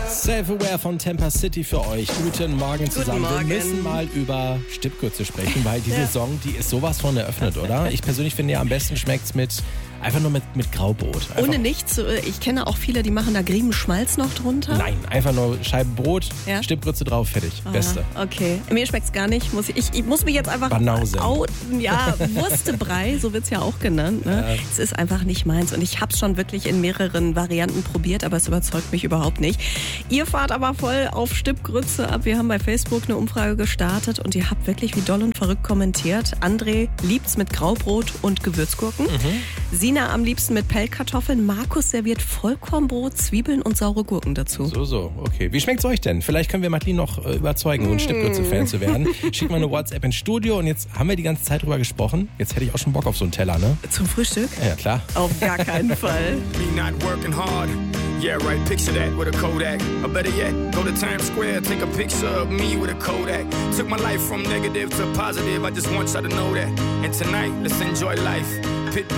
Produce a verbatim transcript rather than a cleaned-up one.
Self-Aware von Tampa City für euch. Guten Morgen zusammen. Guten Morgen. Wir müssen mal über Stippkürze sprechen, weil diese Ja. Song, die ist sowas von eröffnet, oder? Ich persönlich finde ja, am besten schmeckt's mit einfach nur mit, mit Graubrot. Einfach, Ohne nichts. Ich kenne auch viele, die machen da Griebenschmalz noch drunter. Nein, einfach nur Scheiben Brot, Ja. Stippkürze drauf, fertig. Ah, Beste. Okay. Mir schmeckt's gar nicht. Muss ich, ich, ich muss mich jetzt einfach Banause. outen. Ja, Wurstebrei, so wird's ja auch genannt. Ne? Ja. Es ist einfach nicht meins. Und ich habe es schon wirklich in mehreren Varianten probiert, aber es überzeugt mich überhaupt nicht. Ihr fahrt aber voll auf Stippgrütze ab. Wir haben bei Facebook eine Umfrage gestartet und ihr habt wirklich wie doll und verrückt kommentiert. André liebt's mit Graubrot und Gewürzgurken. Mhm. Sina am liebsten mit Pellkartoffeln. Markus serviert Vollkornbrot, Zwiebeln und saure Gurken dazu. So, so, okay. Wie schmeckt's euch denn? Vielleicht können wir Madeline noch äh, überzeugen, so ein Stippkürze-Fan zu werden. Schickt mal eine WhatsApp ins Studio und jetzt haben wir die ganze Zeit drüber gesprochen. Jetzt hätte ich auch schon Bock auf so einen Teller, ne? Zum Frühstück? Ja, klar. Auf gar keinen Fall. Me not working hard. Yeah, right, picture that with a Kodak. Or better yet, go to Times Square, take a picture of me with a Kodak. Took my life from negative to positive, I just want y'all to know that. And tonight, let's enjoy life. Pitbull